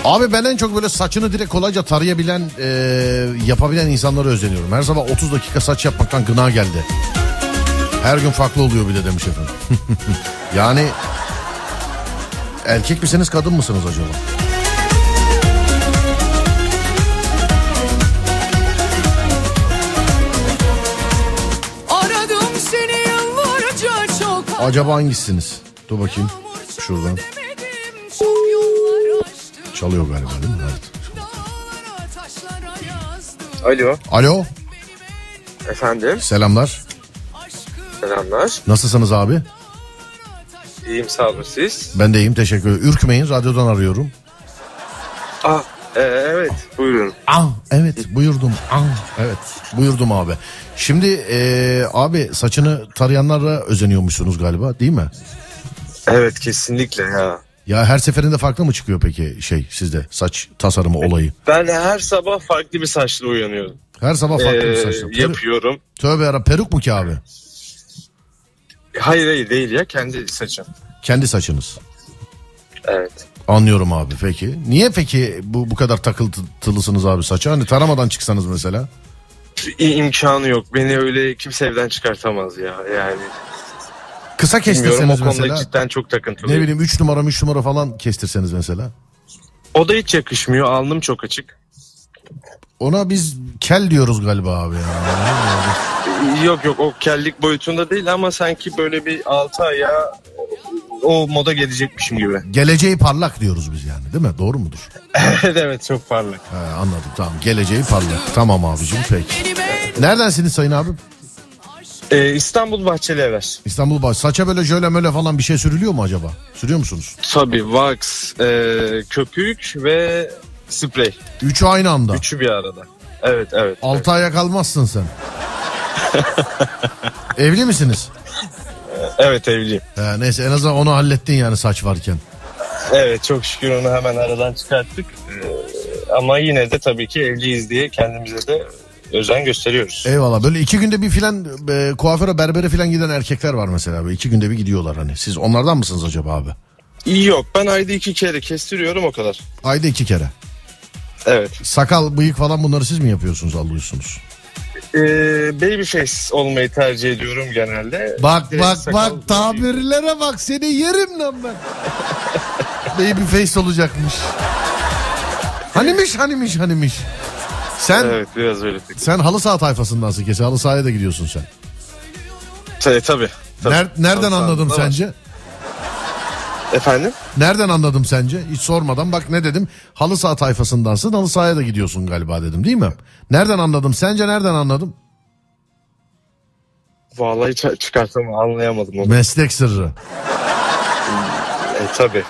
Abi ben en çok böyle saçını direkt kolayca tarayabilen, yapabilen insanlara özeniyorum. Her sabah 30 dakika saç yapmaktan gına geldi. Her gün farklı oluyor bir de demiş efendim. Yani erkek misiniz, kadın mısınız acaba? Aradım seni yıllarca çok. Acaba hangisiniz? Dur bakayım şuradan. Çalıyor galiba değil mi? Evet. Alo. Alo. Efendim. Selamlar. Selamlar. Nasılsınız abi? İyiyim, sağ olun, siz. Ben de iyiyim, teşekkür ederim. Ürkmeyin, radyodan arıyorum. Evet, buyurun. Evet buyurdum. Evet buyurdum abi. Şimdi abi saçını tarayanlara özeniyormuşsunuz galiba değil mi? Evet, kesinlikle ya. Ya her seferinde farklı mı çıkıyor peki sizde saç tasarımı olayı? Ben her sabah farklı bir saçla uyanıyorum. Her sabah farklı bir saçla. Yapıyorum. Tövbe yarabbim, peruk mu ki abi? Hayır değil ya, kendi saçım. Kendi saçınız. Evet. Anlıyorum abi, peki. Niye peki bu kadar takıntılısınız abi saça? Hani taramadan çıksanız mesela. İmkanı yok. Beni öyle kimse evden çıkartamaz ya. Yani. Kısa kestirseniz o konuda mesela. Cidden çok takıntılıyım. Ne bileyim 3 numara falan kestirseniz mesela. O da hiç yakışmıyor. Alnım çok açık. Ona biz kel diyoruz galiba abi ya. Yok o kellik boyutunda değil ama sanki böyle bir 6 aya o moda gelecekmişim gibi. Geleceği parlak diyoruz biz yani, değil mi? Doğru mudur? Evet, çok parlak. Anladım, tamam, geleceği parlak. Tamam abicim, peki. Neredensiniz sayın abim? İstanbul Bahçelievler. İstanbul Bahçeli. Saça böyle jöle möle falan bir şey sürülüyor mu acaba? Sürüyor musunuz? Tabii, wax, köpük ve sprey. Üçü aynı anda. Üçü bir arada. Evet. 6 aya kalmazsın sen. Evli misiniz? Evet, evliyim. Neyse, en azından onu hallettin yani saç varken. Evet, çok şükür onu hemen aradan çıkarttık. Ama yine de tabii ki evliyiz diye kendimize de özen gösteriyoruz. Eyvallah. Böyle 2 günde bir filan kuaföre, berbere filan giden erkekler var mesela. Böyle 2 günde bir gidiyorlar hani. Siz onlardan mısınız acaba abi? Yok, ben ayda 2 kere kestiriyorum, o kadar. Ayda 2 kere. Evet. Sakal, bıyık falan bunları siz mi yapıyorsunuz, alıyorsunuz? Baby face olmayı tercih ediyorum genelde. Bak tabirlere bak, seni yerim lan ben. Baby face olacakmış. Hanimiş. Sen, evet, biraz öyle. Sen halı saha tayfasındansın kesin. Halı sahaya da gidiyorsun sen. Tabii. Nereden anladım sence? Efendim? Nereden anladım sence? Hiç sormadan bak ne dedim? Halı saha tayfasındansın, halı sahaya da gidiyorsun galiba dedim, değil mi? Nereden anladım? Sence nereden anladım? Vallahi çıkartamam, anlayamadım onu. Meslek sırrı. Tabii.